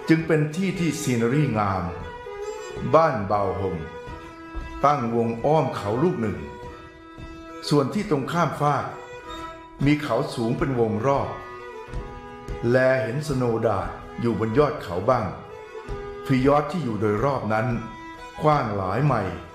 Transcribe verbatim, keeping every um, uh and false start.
จึงเป็นที่ที่ซีนารีงามบ้านเบาหงตั้งวงอ้อมเขาลูกหนึ่งส่วนที่ตรงข้ามฟากมีเขาสูงเป็นวงรอบแลเห็นสโนว์ดาดอยู่บนยอดเขาบ้างฟิยอร์ดที่อยู่โดยรอบนั้นกว้างหลายไมล์